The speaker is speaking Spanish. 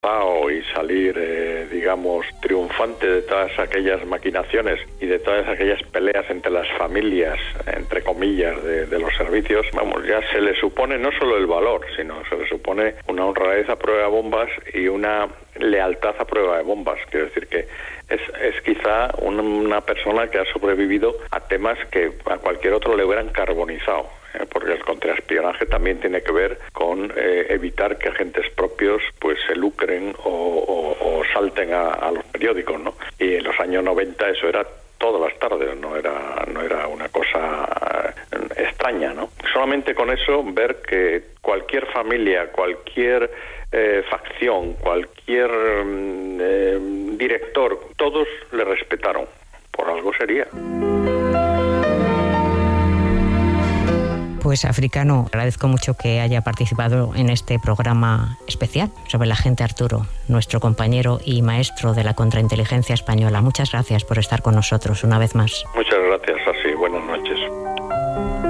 y salir, digamos, triunfante de todas aquellas maquinaciones y de todas aquellas peleas entre las familias, entre comillas, de los servicios, vamos, ya se le supone no solo el valor, sino se le supone una honradez a prueba de bombas y una lealtad a prueba de bombas. Quiero decir que es quizá una persona que ha sobrevivido a temas que a cualquier otro le hubieran carbonizado. Porque el contraespionaje también tiene que ver con evitar que agentes propios pues se lucren o salten a los periódicos, ¿no? Y en los años 90 eso era todas las tardes, no era una cosa extraña, ¿no? Solamente con eso ver que cualquier familia, cualquier facción, cualquier director, todos le respetaron. Por algo sería. Pues Africano, agradezco mucho que haya participado en este programa especial sobre el agente Arturo, nuestro compañero y maestro de la contrainteligencia española. Muchas gracias por estar con nosotros una vez más. Muchas gracias, así. Buenas noches.